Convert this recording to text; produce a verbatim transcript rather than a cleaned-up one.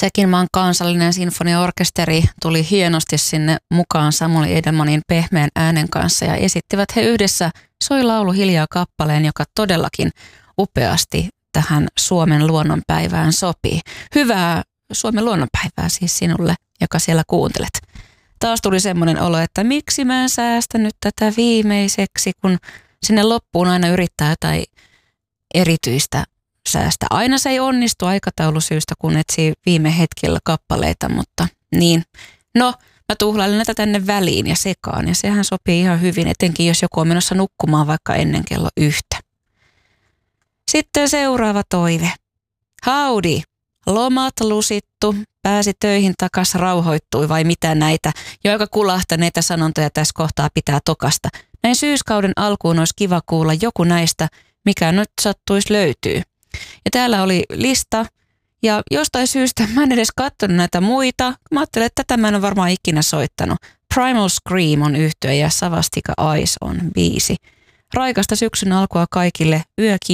Tsekin maan kansallinen sinfoniaorkesteri tuli hienosti sinne mukaan Samuli Edelmanin pehmeän äänen kanssa ja esittivät he yhdessä Soi laulu hiljaa kappaleen, joka todellakin upeasti tähän Suomen luonnonpäivään sopii. Hyvää Suomen luonnonpäivää siis sinulle, joka siellä kuuntelet. Taas tuli semmoinen olo, että miksi mä en säästänyt tätä viimeiseksi, kun sinne loppuun aina yrittää jotain erityistä säästä. Aina se ei onnistu aikataulusyistä, kun etsii viime hetkellä kappaleita, mutta niin. No, mä tuhlailen näitä tänne väliin ja sekaan ja sehän sopii ihan hyvin, etenkin jos joku on menossa nukkumaan vaikka ennen kello yhtä. Sitten seuraava toive. Howdy, lomat lusittu, pääsi töihin takas, rauhoittui vai mitä näitä, jo aika kulahtaneita sanontoja tässä kohtaa pitää tokasta. Näin syyskauden alkuun olisi kiva kuulla joku näistä, mikä nyt sattuisi löytyy. Ja täällä oli lista ja jostain syystä mä en edes katsonut näitä muita. Mä ajattelin, että tätä mä en ole varmaan ikinä soittanut. Primal Scream on yhtye ja Savastika Eyes on biisi. Raikasta syksyn alkua kaikille, yö